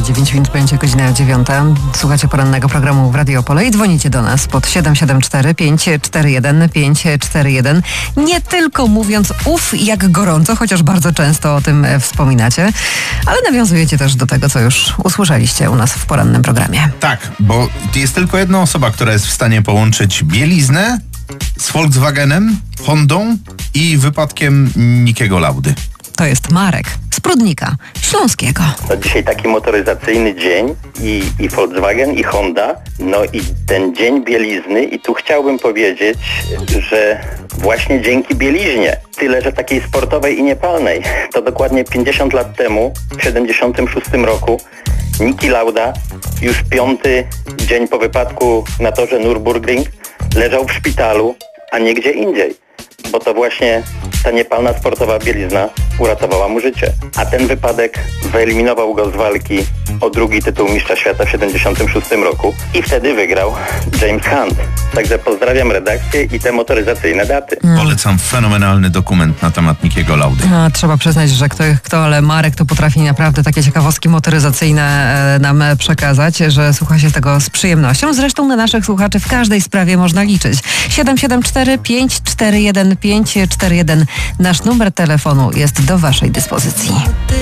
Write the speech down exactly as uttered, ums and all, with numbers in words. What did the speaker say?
dziewięć minut będzie godzina dziewiąta. Słuchacie porannego programu w Radio Opole i dzwonicie do nas pod siedem siedem cztery pięć cztery jeden pięć cztery jeden. Nie tylko mówiąc uf, jak gorąco, chociaż bardzo często o tym wspominacie, ale nawiązujecie też do tego, co już usłyszeliście u nas w porannym programie. Tak, bo jest tylko jedna osoba, która jest w stanie połączyć bieliznę z Volkswagenem, Hondą i wypadkiem Nickiego Laudy. To jest Marek z Prudnika Śląskiego. No dzisiaj taki motoryzacyjny dzień i, i Volkswagen i Honda, no i ten dzień bielizny i tu chciałbym powiedzieć, że właśnie dzięki bieliźnie, tyle że takiej sportowej i niepalnej, to dokładnie pięćdziesiąt lat temu, w siedemdziesiątym szóstym roku, Niki Lauda już piąty dzień po wypadku na torze Nürburgring leżał w szpitalu, a nie gdzie indziej. Bo to właśnie ta niepalna sportowa bielizna uratowała mu życie. A ten wypadek wyeliminował go z walki o drugi tytuł mistrza świata w siedemdziesiątym szóstym roku i wtedy wygrał James Hunt. Także pozdrawiam redakcję i te motoryzacyjne daty. Mm. Polecam fenomenalny dokument na temat Nickiego Laudy. A, trzeba przyznać, że kto, kto, ale Marek to potrafi naprawdę takie ciekawostki motoryzacyjne e, nam przekazać, że słucha się tego z przyjemnością. Zresztą na naszych słuchaczy w każdej sprawie można liczyć. siedem siedem cztery pięć cztery jeden pięć cztery jeden. Nasz numer telefonu jest do waszej dyspozycji.